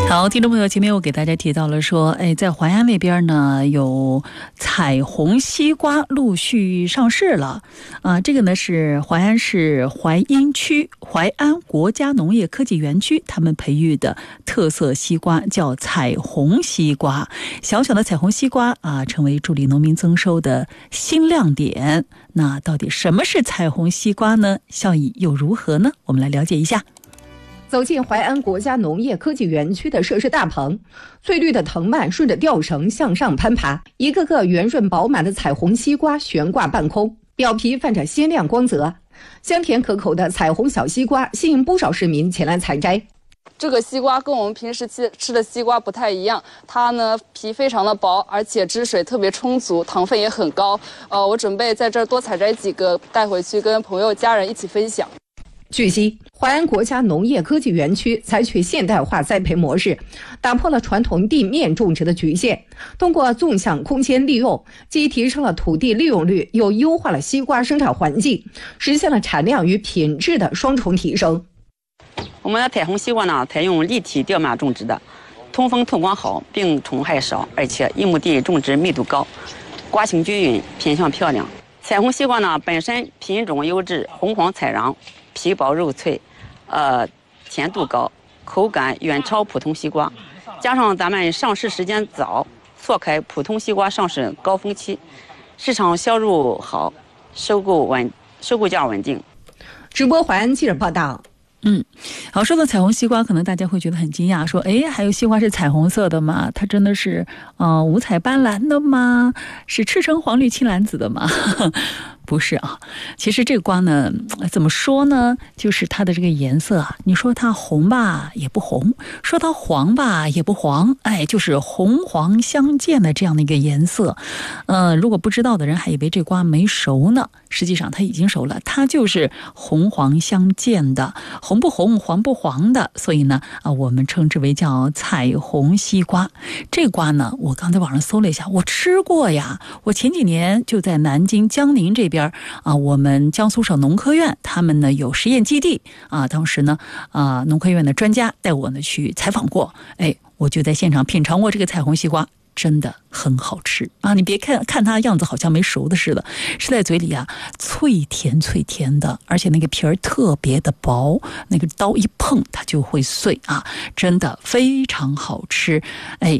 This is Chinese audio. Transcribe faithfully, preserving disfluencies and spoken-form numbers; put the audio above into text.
好，听众朋友，前面我给大家提到了说，哎，在淮安那边呢有彩虹西瓜陆续上市了啊、呃。这个呢是淮安市淮阴区淮安国家农业科技园区他们培育的特色西瓜，叫彩虹西瓜。小小的彩虹西瓜啊、呃，成为助力农民增收的新亮点。那到底什么是彩虹西瓜呢？效益又如何呢？我们来了解一下。 走进淮安国家农业科技园区的设施大棚，翠绿的藤蔓顺着吊绳向上攀爬，一个个圆润饱满的彩虹西瓜悬挂半空，表皮泛着鲜亮光泽。香甜可口的彩虹小西瓜吸引不少市民前来采摘。 这个西瓜跟我们平时吃的西瓜不太一样，它呢皮非常的薄，而且汁水特别充足，糖分也很高。呃，我准备在这儿多采摘几个，带回去跟朋友家人一起分享。 据悉，淮安国家农业科技园区采取现代化栽培模式，打破了传统地面种植的局限，通过纵向空间利用，既提升了土地利用率，又优化了西瓜生产环境，实现了产量与品质的双重提升。 我们的彩虹西瓜呢，采用立体吊码种植的，通风透光好，病虫害少，而且一亩地种植密度高，瓜形均匀，品相漂亮。彩虹西瓜呢，本身品种优质，红黄彩瓤，皮薄肉脆，呃，甜度高，口感远超普通西瓜。加上咱们上市时间早，错开普通西瓜上市高峰期，市场销入好，收购稳，收购价稳定。 直播淮安记者报道。 嗯，好，说到彩虹西瓜，可能大家会觉得很惊讶，说，哎，还有西瓜是彩虹色的吗？它真的是，呃，五彩斑斓的吗？是赤橙黄绿青蓝紫的吗？不是啊，其实这个瓜呢，怎么说呢？就是它的这个颜色啊，你说它红吧，也不红；说它黄吧，也不黄。哎，就是红黄相间的这样的一个颜色。呃，如果不知道的人还以为这瓜没熟呢，实际上它已经熟了，它就是红黄相间的，红不红，黄不黄的。所以呢，啊，我们称之为叫彩虹西瓜。这瓜呢，我刚在网上搜了一下，我吃过呀。我前几年就在南京江宁这边。啊，我们江苏省农科院他们呢有实验基地啊，当时呢啊农科院的专家带我呢去采访过，哎，我就在现场品尝过这个彩虹西瓜，真的很好吃啊！你别看看它样子好像没熟的似的，吃在嘴里啊，脆甜脆甜的，而且那个皮儿特别的薄，那个刀一碰它就会碎啊，真的非常好吃。哎，